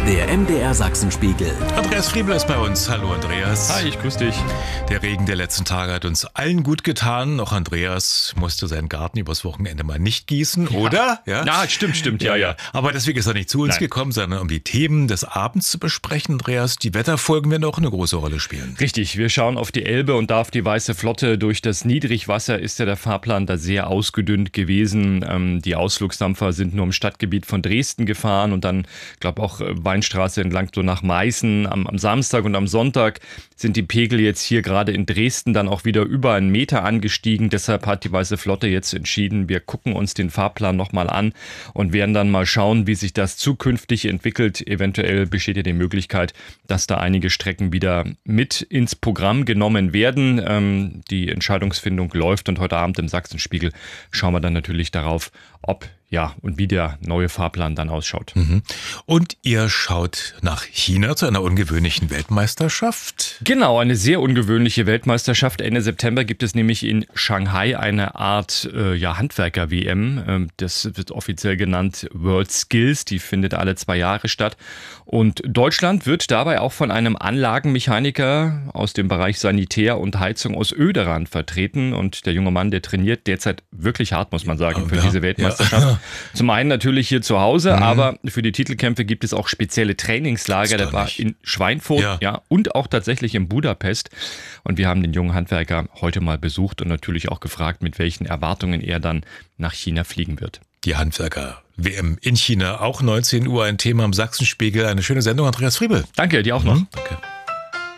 Der MDR Sachsenspiegel. Andreas Friebel ist bei uns. Hallo Andreas. Hi, ich grüße dich. Der Regen der letzten Tage hat uns allen gut getan. Auch Andreas musste seinen Garten übers Wochenende mal nicht gießen, oder? Ja, stimmt. Ja. Aber deswegen ist er nicht zu uns gekommen, sondern um die Themen des Abends zu besprechen, Andreas. Die Wetterfolgen werden auch eine große Rolle spielen. Richtig, wir schauen auf die Elbe und da auf die Weiße Flotte. Durch das Niedrigwasser ist ja der Fahrplan da sehr ausgedünnt gewesen. Die Ausflugsdampfer sind nur im Stadtgebiet von Dresden gefahren und dann, glaube auch Weinstraße entlang so nach Meißen. Am Samstag und am Sonntag sind die Pegel jetzt hier gerade in Dresden dann auch wieder über 1 Meter angestiegen. Deshalb hat die Weiße Flotte jetzt entschieden, wir gucken uns den Fahrplan nochmal an und werden dann mal schauen, wie sich das zukünftig entwickelt. Eventuell besteht ja die Möglichkeit, dass da einige Strecken wieder mit ins Programm genommen werden. Die Entscheidungsfindung läuft und heute Abend im Sachsenspiegel schauen wir dann natürlich darauf, ob und wie der neue Fahrplan dann ausschaut. Und ihr schaut nach China zu einer ungewöhnlichen Weltmeisterschaft. Genau, eine sehr ungewöhnliche Weltmeisterschaft. Ende September gibt es nämlich in Shanghai eine Art Handwerker-WM. Das wird offiziell genannt World Skills. Die findet alle 2 Jahre statt. Und Deutschland wird dabei auch von einem Anlagenmechaniker aus dem Bereich Sanitär und Heizung aus Oederan vertreten. Und der junge Mann, der trainiert derzeit wirklich hart, muss man sagen, für diese Weltmeisterschaft. Ja. Zum einen natürlich hier zu Hause, aber für die Titelkämpfe gibt es auch spezielle Trainingslager. Der war in Schweinfurt und auch tatsächlich in Budapest. Und wir haben den jungen Handwerker heute mal besucht und natürlich auch gefragt, mit welchen Erwartungen er dann nach China fliegen wird. Die Handwerker-WM in China, auch 19 Uhr, ein Thema im Sachsenspiegel. Eine schöne Sendung, Andreas Friebel. Danke, dir auch noch. Danke.